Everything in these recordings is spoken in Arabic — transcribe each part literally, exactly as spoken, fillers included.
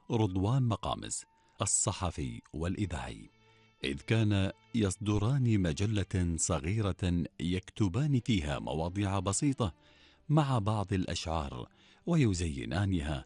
رضوان مقامس الصحفي والإذاعي، إذ كان يصدران مجلة صغيرة يكتبان فيها مواضيع بسيطة مع بعض الأشعار ويزينانها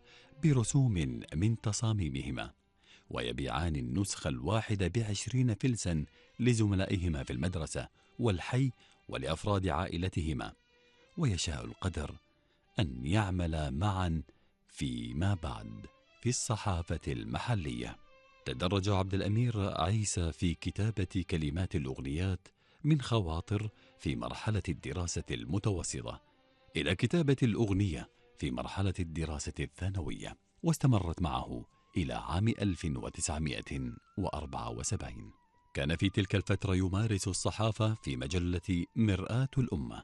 برسوم من تصاميمهما، ويبيعان النسخة الواحدة بعشرين فلسا لزملائهما في المدرسة والحي ولأفراد عائلتهما. ويشاء القدر أن يعمل معا فيما بعد في الصحافة المحلية. تدرج عبد الأمير عيسى في كتابة كلمات الأغنيات من خواطر في مرحلة الدراسة المتوسطة إلى كتابة الأغنية في مرحلة الدراسة الثانوية، واستمرت معه إلى عام ألف وتسعمائة وأربعة وسبعين. كان في تلك الفترة يمارس الصحافة في مجلة مرآة الأمة،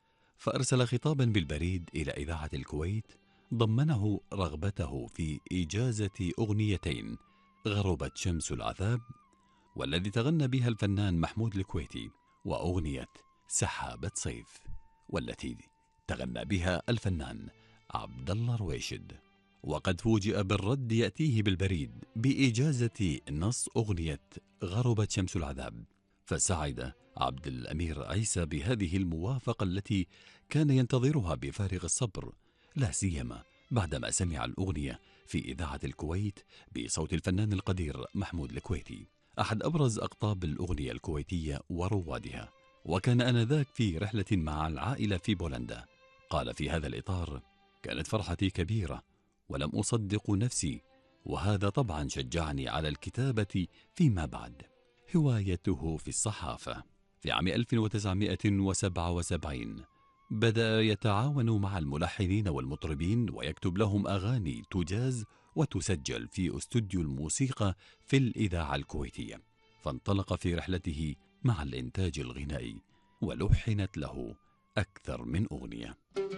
فأرسل خطابا بالبريد إلى إذاعة الكويت ضمنه رغبته في إجازة أغنيتين: غربت شمس العذاب، والذي تغنى بها الفنان محمود الكويتي، وأغنية سحابة صيف، والتي تغنى بها الفنان عبد الله رويشد. وقد فوجئ بالرد يأتيه بالبريد بإجازة نص أغنية غربت شمس العذاب، فسعد عبد الأمير عيسى بهذه الموافقة التي كان ينتظرها بفارغ الصبر، لا سيما بعدما سمع الأغنية في إذاعة الكويت بصوت الفنان القدير محمود الكويتي، أحد أبرز أقطاب الأغنية الكويتية وروادها. وكان آنذاك في رحلة مع العائلة في بولندا. قال في هذا الإطار: كانت فرحتي كبيرة ولم أصدق نفسي، وهذا طبعا شجعني على الكتابة فيما بعد. هوايته في الصحافة. في عام ألف وتسعمائة وسبعة وسبعين بدأ يتعاون مع الملحنين والمطربين ويكتب لهم أغاني تجاز وتسجل في استوديو الموسيقى في الإذاعة الكويتية، فانطلق في رحلته مع الإنتاج الغنائي ولحنت له أكثر من أغنية.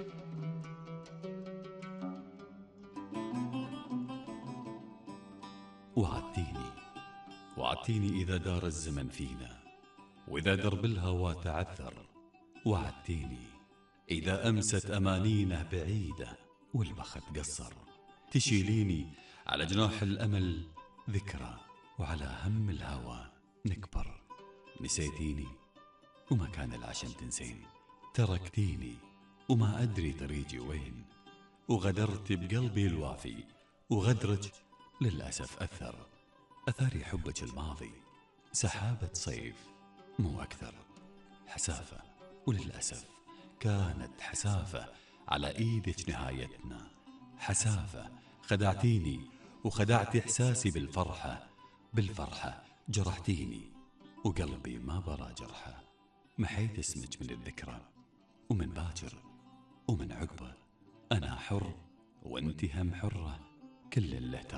وعدتيني وعدتيني إذا دار الزمن فينا، وإذا درب الهوى تعثر، وعدتيني إذا أمست أمانينا بعيدة والبخت قصر، تشيليني على جناح الأمل ذكرى، وعلى هم الهوى نكبر. نسيتيني وما كان العشم تنسين، تركتيني وما أدري طريقي وين، وغدرت بقلبي الوافي، وغدرك للأسف أثر. أثاري حبك الماضي سحابة صيف مو أكثر. حسافة وللأسف كانت حسافة على إيدك نهايتنا. حسافة خدعتيني وخدعت إحساسي بالفرحة، بالفرحة جرحتيني وقلبي ما برا جرحه. محيت اسمك من الذكرى، ومن باكر ومن عقبه أنا حر وانت هم حرة، كل اللي